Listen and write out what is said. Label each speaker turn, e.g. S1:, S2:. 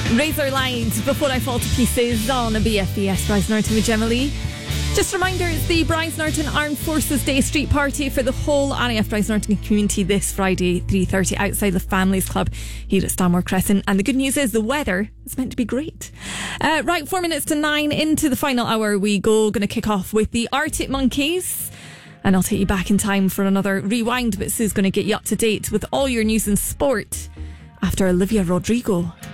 S1: Razor Light, Before I Fall to Pieces on a BFBS Bryce Norton with Gemma Lee. Just a reminder, it's the Bryce Norton Armed Forces Day street party for the whole RAF Bryce Norton community this Friday, 3:30 outside the Families Club here at Stanmore Crescent. And the good news is the weather is meant to be great. Right, 4 minutes to 9 into the final hour we go. Going to kick off with the Arctic Monkeys. And I'll take you back in time for another rewind, but Sue's going to get you up to date with all your news and sport after Olivia Rodrigo.